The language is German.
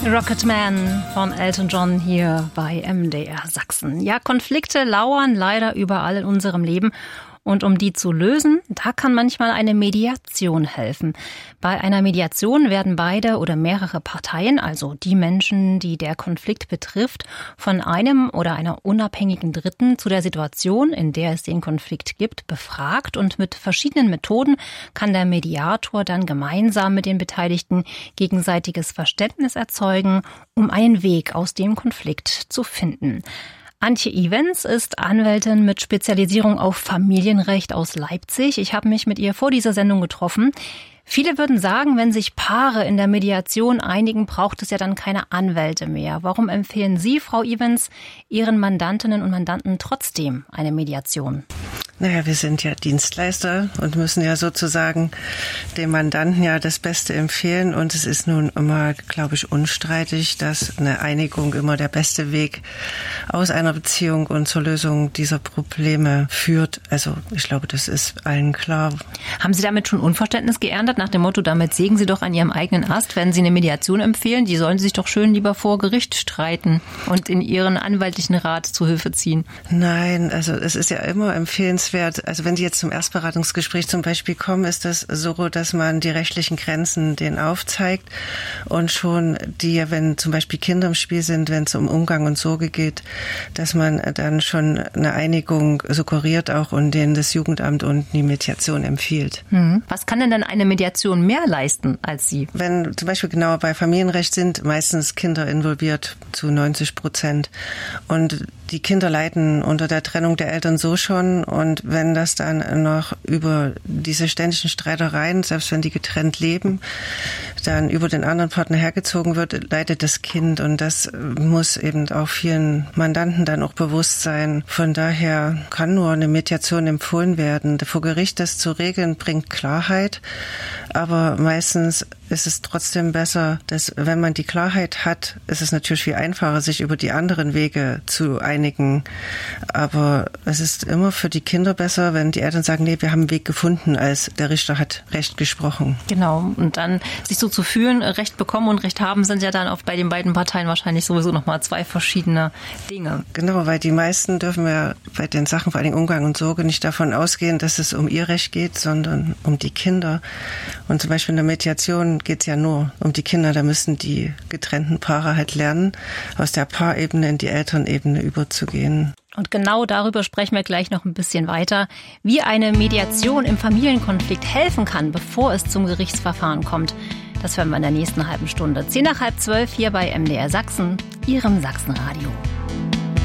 Rocketman von Elton John hier bei MDR Sachsen. Ja, Konflikte lauern leider überall in unserem Leben. Und um die zu lösen, da kann manchmal eine Mediation helfen. Bei einer Mediation werden beide oder mehrere Parteien, also die Menschen, die der Konflikt betrifft, von einem oder einer unabhängigen Dritten zu der Situation, in der es den Konflikt gibt, befragt. Und mit verschiedenen Methoden kann der Mediator dann gemeinsam mit den Beteiligten gegenseitiges Verständnis erzeugen, um einen Weg aus dem Konflikt zu finden. Antje Ivens ist Anwältin mit Spezialisierung auf Familienrecht aus Leipzig. Ich habe mich mit ihr vor dieser Sendung getroffen. Viele würden sagen, wenn sich Paare in der Mediation einigen, braucht es ja dann keine Anwälte mehr. Warum empfehlen Sie, Frau Ivens, Ihren Mandantinnen und Mandanten trotzdem eine Mediation? Naja, wir sind ja Dienstleister und müssen ja sozusagen dem Mandanten ja das Beste empfehlen. Und es ist nun immer, glaube ich, unstreitig, dass eine Einigung immer der beste Weg aus einer Beziehung und zur Lösung dieser Probleme führt. Also ich glaube, das ist allen klar. Haben Sie damit schon Unverständnis geerntet nach dem Motto, damit sägen Sie doch an Ihrem eigenen Ast, wenn Sie eine Mediation empfehlen? Die sollen sich doch schön lieber vor Gericht streiten und in Ihren anwaltlichen Rat zu Hilfe ziehen. Nein, also es ist ja immer empfehlenswert. Also wenn Sie jetzt zum Erstberatungsgespräch zum Beispiel kommen, ist das so, dass man die rechtlichen Grenzen denen aufzeigt und schon die, wenn zum Beispiel Kinder im Spiel sind, wenn es um Umgang und Sorge geht, dass man dann schon eine Einigung suggeriert auch und denen das Jugendamt und die Mediation empfiehlt. Was kann denn eine Mediation mehr leisten als Sie? Wenn zum Beispiel genau bei Familienrecht sind meistens Kinder involviert zu 90%. Und die Kinder leiden unter der Trennung der Eltern so schon. Und wenn das dann noch über diese ständigen Streitereien, selbst wenn die getrennt leben, dann über den anderen Partner hergezogen wird, leidet das Kind. Und das muss eben auch vielen Mandanten dann auch bewusst sein. Von daher kann nur eine Mediation empfohlen werden. Vor Gericht das zu regeln, bringt Klarheit. Aber meistens ist es trotzdem besser, dass wenn man die Klarheit hat, ist es natürlich viel einfacher, sich über die anderen Wege zu einigen. Aber es ist immer für die Kinder besser, wenn die Eltern sagen, nee, wir haben einen Weg gefunden, als der Richter hat Recht gesprochen. Genau. Und dann sich so zu fühlen, Recht bekommen und Recht haben, sind ja dann auch bei den beiden Parteien wahrscheinlich sowieso nochmal zwei verschiedene Dinge. Genau, weil die meisten dürfen ja bei den Sachen, vor allem Umgang und Sorge, nicht davon ausgehen, dass es um ihr Recht geht, sondern um die Kinder. Und zum Beispiel in der Mediation geht es ja nur um die Kinder. Da müssen die getrennten Paare halt lernen, aus der Paarebene in die Elternebene überzugehen. Und genau darüber sprechen wir gleich noch ein bisschen weiter, wie eine Mediation im Familienkonflikt helfen kann, bevor es zum Gerichtsverfahren kommt. Das hören wir in der nächsten halben Stunde. 10 nach halb 12 hier bei MDR Sachsen, Ihrem Sachsenradio.